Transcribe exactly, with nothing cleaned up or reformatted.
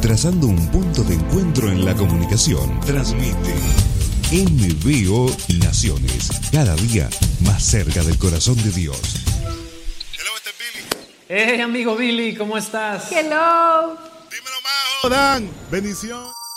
trazando un punto de encuentro en la comunicación. Transmite M B O Naciones, cada día más cerca del corazón de Dios. Hello, este es Billy. Hey, amigo Billy, ¿cómo estás? Hello. Dímelo, Majo. Dan, bendición.